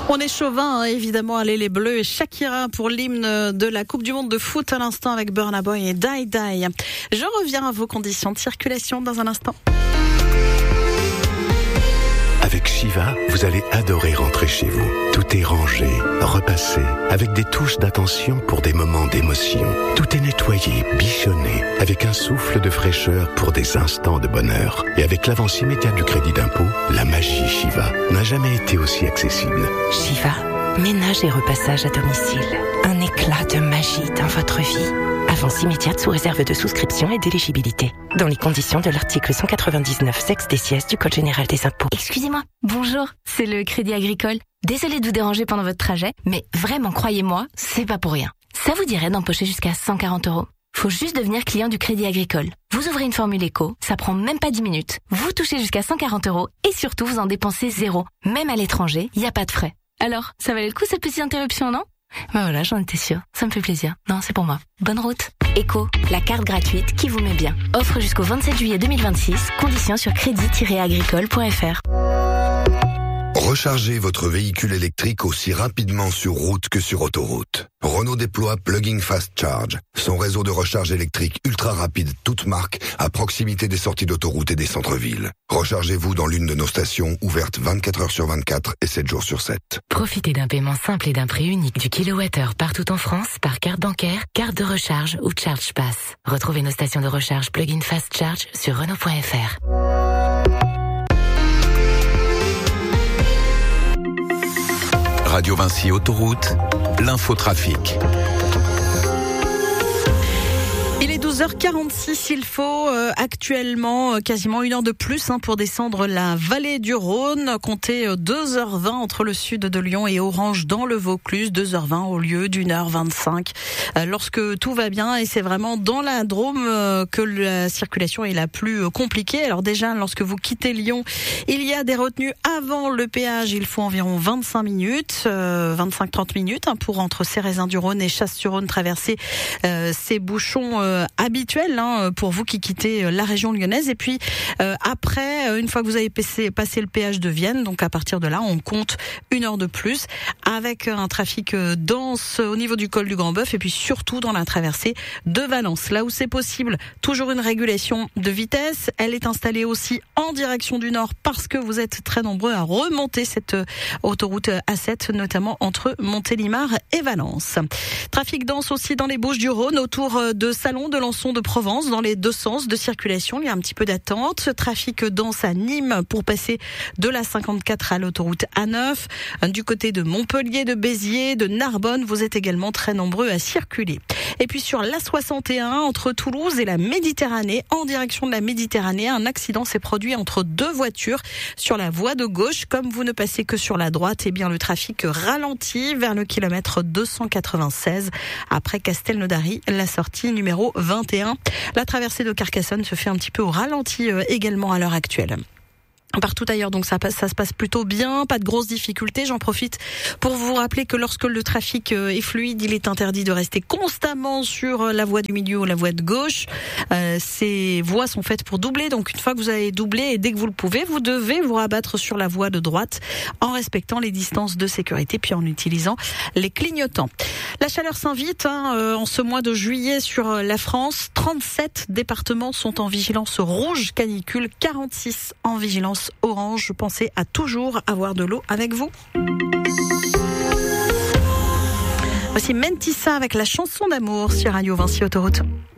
On est chauvin, hein, évidemment, allez les Bleus et Shakira pour l'hymne de la Coupe du Monde de foot à l'instant avec Burna Boy et Die Die. Je reviens à vos conditions de circulation dans un instant. Avec Shiva, vous allez adorer rentrer chez vous. Tout est rangé, repassé, avec des touches d'attention pour des moments d'émotion. Tout est nettoyé, bichonné, avec un souffle de fraîcheur pour des instants de bonheur. Et avec l'avance immédiate du crédit d'impôt, la magie Shiva n'a jamais été aussi accessible. Shiva, ménage et repassage à domicile. Un éclat de magie dans votre vie. Avance immédiate sous réserve de souscription et d'éligibilité. Dans les conditions de l'article 199 sexe des sièges du Code général des impôts. Excusez-moi, bonjour, c'est le Crédit Agricole. Désolée de vous déranger pendant votre trajet, mais vraiment, croyez-moi, c'est pas pour rien. Ça vous dirait d'empocher jusqu'à 140 €? Faut juste devenir client du Crédit Agricole. Vous ouvrez une formule éco, ça prend même pas 10 minutes. Vous touchez jusqu'à 140 € et surtout vous en dépensez zéro. Même à l'étranger, y a pas de frais. Alors, ça valait le coup cette petite interruption, non? Ben voilà, j'en étais sûre. Ça me fait plaisir. Non, c'est pour moi. Bonne route. Eco, la carte gratuite qui vous met bien. Offre jusqu'au 27 juillet 2026. Conditions sur crédit-agricole.fr. Rechargez votre véhicule électrique aussi rapidement sur route que sur autoroute. Renault déploie Plug-in Fast Charge, son réseau de recharge électrique ultra rapide toute marque à proximité des sorties d'autoroute et des centres-villes. Rechargez-vous dans l'une de nos stations ouvertes 24 heures sur 24 et 7 jours sur 7. Profitez d'un paiement simple et d'un prix unique du kilowattheure partout en France par carte bancaire, carte de recharge ou Charge Pass. Retrouvez nos stations de recharge Plug-in Fast Charge sur Renault.fr. Radio Vinci Autoroute, l'infotrafic. Il est 12h46, il faut actuellement quasiment 1 heure de plus pour descendre la vallée du Rhône. Comptez 2h20 entre le sud de Lyon et Orange dans le Vaucluse, 2h20 au lieu d'1h25 lorsque tout va bien. Et c'est vraiment dans la Drôme que la circulation est la plus compliquée. Alors déjà, lorsque vous quittez Lyon, il y a des retenues avant le péage. Il faut environ 25 minutes, 25-30 minutes pour entre Cérézin-du-Rhône et Chasse-sur-Rhône traverser ces bouchons habituel pour vous qui quittez la région lyonnaise. Et puis après, une fois que vous avez passé le péage de Vienne, donc à partir de là, on compte 1 heure de plus avec un trafic dense au niveau du col du Grand-Bœuf et puis surtout dans la traversée de Valence. Là où c'est possible, toujours une régulation de vitesse. Elle est installée aussi en direction du nord parce que vous êtes très nombreux à remonter cette autoroute A7, notamment entre Montélimar et Valence. Trafic dense aussi dans les Bouches-du-Rhône autour de Salon, de Lançon, de Provence, dans les deux sens de circulation. Il y a un petit peu d'attente. Trafic dense à Nîmes pour passer de la 54 à l'autoroute A9. Du côté de Montpellier, de Béziers, de Narbonne, vous êtes également très nombreux à circuler. Et puis sur l'A61, entre Toulouse et la Méditerranée, en direction de la Méditerranée, un accident s'est produit entre deux voitures sur la voie de gauche. Comme vous ne passez que sur la droite, eh bien le trafic ralentit vers le kilomètre 296 après Castelnaudary, la sortie numéro 21. La traversée de Carcassonne se fait un petit peu au ralenti également à l'heure actuelle. Partout ailleurs, donc ça se passe plutôt bien, pas de grosses difficultés. J'en profite pour vous rappeler que lorsque le trafic est fluide, il est interdit de rester constamment sur la voie du milieu ou la voie de gauche. Ces voies sont faites pour doubler, donc une fois que vous avez doublé et dès que vous le pouvez, vous devez vous rabattre sur la voie de droite en respectant les distances de sécurité puis en utilisant les clignotants. La chaleur s'invite en ce mois de juillet sur la France. 37 départements sont en vigilance rouge canicule, 46 en vigilance orange. Pensez à toujours avoir de l'eau avec vous. Voici Mentissa avec la chanson d'amour sur Radio Vinci Autoroute.